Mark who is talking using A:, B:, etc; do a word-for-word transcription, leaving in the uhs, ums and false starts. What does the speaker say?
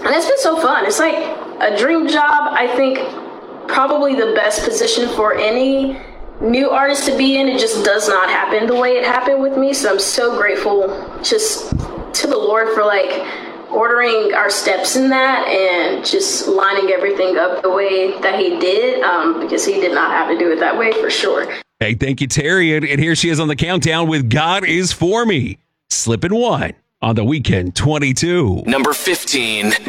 A: And it's been so fun. It's like a dream job. I think probably the best position for any new artist to be in. It just does not happen the way it happened with me. So I'm so grateful just to the Lord for like ordering our steps in that and just lining everything up the way that he did, um, because he did not have to do it that way for sure.
B: Hey, thank you, Terry. And, and here she is on the countdown with God Is For Me. Slippin' One on the Weekend twenty-two.
C: Number fifteen.